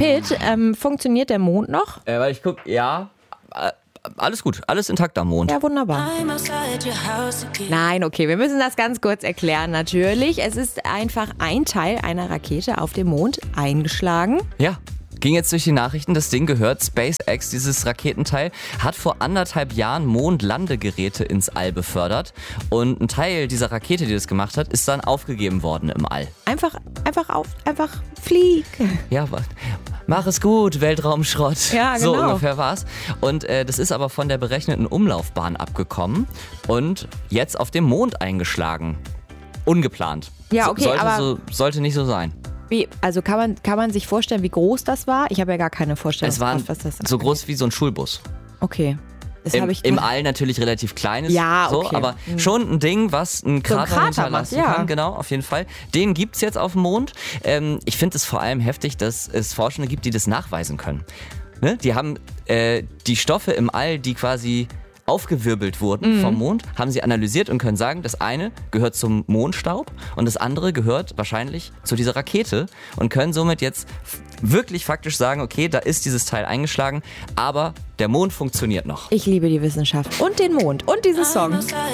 Pitt, funktioniert der Mond noch? Weil ich gucke, ja, alles gut, alles intakt am Mond. Ja, wunderbar. Nein, okay, wir müssen das ganz kurz erklären. Natürlich, es ist einfach ein Teil einer Rakete auf dem Mond eingeschlagen. Ja. Ging jetzt durch die Nachrichten, das Ding gehört SpaceX, dieses Raketenteil, hat vor 1,5 Jahren Mondlandegeräte ins All befördert und ein Teil dieser Rakete, die das gemacht hat, ist dann aufgegeben worden im All. Einfach flieg. Ja, mach es gut, Weltraumschrott. Ja, genau. So ungefähr war's. Und das ist aber von der berechneten Umlaufbahn abgekommen und jetzt auf dem Mond eingeschlagen. Ungeplant. Ja, okay, sollte nicht so sein. Also kann man sich vorstellen, wie groß das war? Ich habe ja gar keine Vorstellung. Es war was das so groß wie so ein Schulbus. Okay. Im All natürlich relativ kleines, ja, okay. So, aber schon ein Ding, was einen Krater hinterlassen kann. Genau, auf jeden Fall. Den gibt's jetzt auf dem Mond. Ich finde es vor allem heftig, dass es Forschende gibt, die das nachweisen können. Ne? Die haben die Stoffe im All, die quasi aufgewirbelt wurden vom Mond, haben sie analysiert und können sagen, das eine gehört zum Mondstaub und das andere gehört wahrscheinlich zu dieser Rakete und können somit jetzt wirklich faktisch sagen, okay, da ist dieses Teil eingeschlagen, aber der Mond funktioniert noch. Ich liebe die Wissenschaft und den Mond und diesen Song.